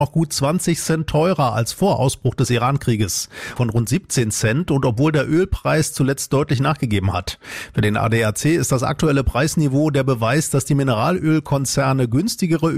noch gut 20 Cent teurer als vor Ausbruch des Iran-Krieges von rund 17 Cent und obwohl der Ölpreis zuletzt deutlich nachgegeben hat. Für den ADAC ist das aktuelle Preisniveau der Beweis, dass die Mineralölkonzerne günstigere